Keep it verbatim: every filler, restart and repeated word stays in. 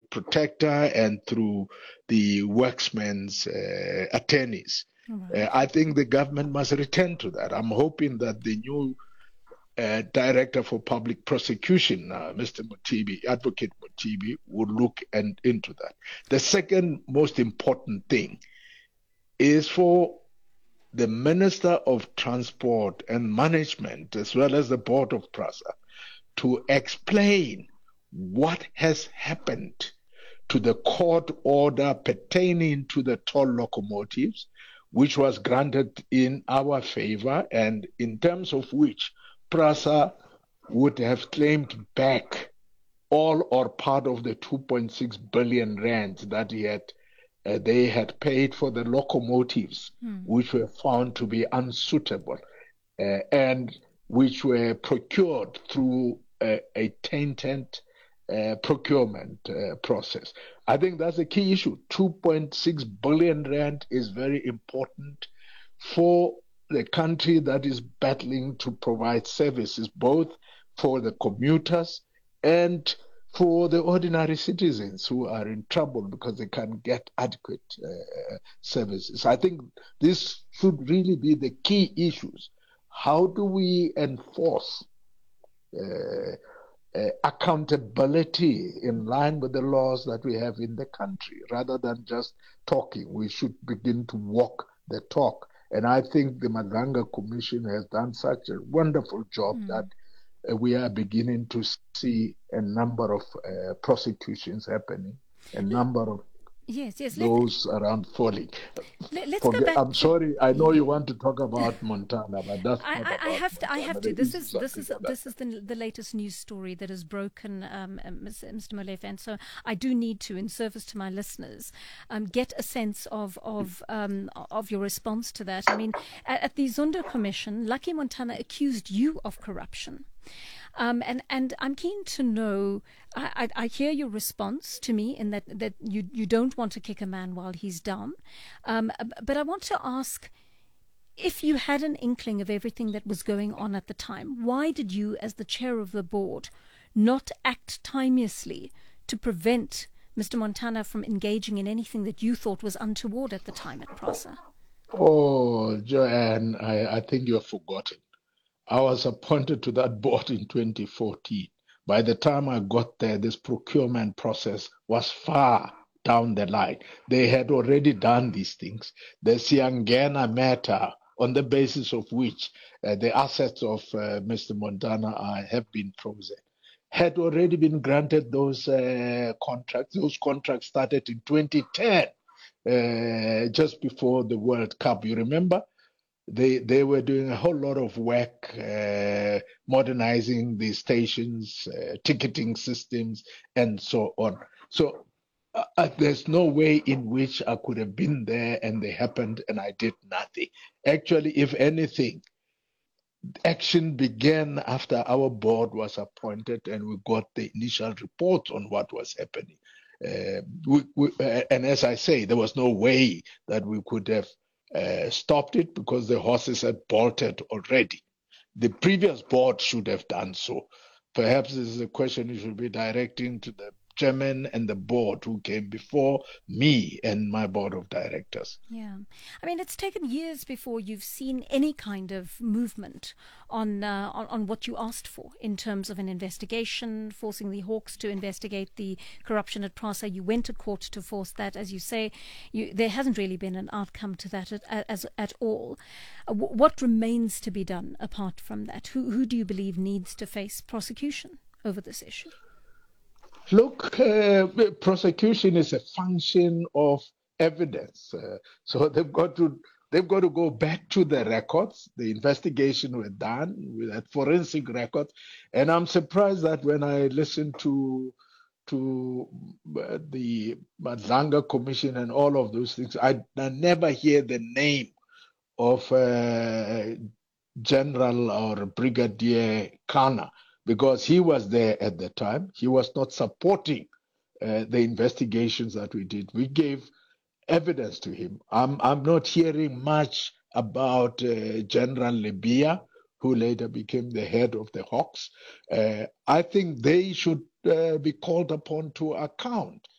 protector and through the worksmen's uh, attorneys. Right. Uh, I think the government must return to that. I'm hoping that the new uh, director for public prosecution, uh, Mister Mutibi, Advocate Mutibi, would look and, into that. The second most important thing is for the Minister of Transport and Management, as well as the Board of PRASA, to explain what has happened to the court order pertaining to the toll locomotives, which was granted in our favor, and in terms of which PRASA would have claimed back all or part of the two point six billion rand that he had, uh, they had paid for the locomotives, Hmm. which were found to be unsuitable uh, and which were procured through a, a tainted uh, procurement uh, process. I think that's a key issue. two point six billion rand is very important for the country that is battling to provide services, both for the commuters and for the ordinary citizens who are in trouble because they can't get adequate uh, services. I think this should really be the key issues. How do we enforce uh, uh, accountability in line with the laws that we have in the country? Rather than just talking, we should begin to walk the talk. And I think the Madlanga Commission has done such a wonderful job mm. that uh, we are beginning to see a number of uh, prosecutions happening, a number of Yes, yes. Those let, around falling. Let, let's Forget, go back. I'm to, sorry. I know you want to talk about Montana, but that's I, not I, about I have to. Montana. I have There to. This is is this is this is the the latest news story that has broken, um, Mister Molefe, and so I do need to, in service to my listeners, um, get a sense of of um, of your response to that. I mean, at, at the Zondo Commission, Lucky Montana accused you of corruption. Um, and, and I'm keen to know, I, I, I hear your response to me in that, that you, you don't want to kick a man while he's down. Um, but I want to ask, if you had an inkling of everything that was going on at the time, why did you, as the chair of the board, not act timeously to prevent Mister Montana from engaging in anything that you thought was untoward at the time at PRASA? Oh, Joanne, I, I think you have forgotten. I was appointed to that board in twenty fourteen. By the time I got there, this procurement process was far down the line. They had already done these things. The Siangena matter, on the basis of which uh, the assets of uh, Mister Montana are, have been frozen, had already been granted those uh, contracts. Those contracts started in twenty ten, uh, just before the World Cup. You remember? They they were doing a whole lot of work, uh, modernizing the stations, uh, ticketing systems, and so on. So uh, there's no way in which I could have been there and they happened and I did nothing. Actually, if anything, action began after our board was appointed and we got the initial report on what was happening. Uh, we, we, uh, and as I say, there was no way that we could have Uh, stopped it because the horses had bolted already. The previous board should have done so. Perhaps this is a question you should be directing to the chairman and the board who came before me and my board of directors. Yeah. I mean, it's taken years before you've seen any kind of movement on, uh, on, on what you asked for in terms of an investigation, forcing the Hawks to investigate the corruption at PRASA. You went to court to force that. As you say, you, there hasn't really been an outcome to that at, as, at all. Uh, w- what remains to be done apart from that? Who, who do you believe needs to face prosecution over this issue? Look, uh, prosecution is a function of evidence. Uh, so they've got to they've got to go back to the records. The investigation were done with that forensic record, and I'm surprised that when I listened to to uh, the Madlanga Commission and all of those things, I, I never hear the name of uh, General or Brigadier Kana, because he was there at the time. He was not supporting uh, the investigations that we did. We gave evidence to him. I'm, I'm not hearing much about uh, General Libya, who later became the head of the Hawks. Uh, I think they should uh, be called upon to account.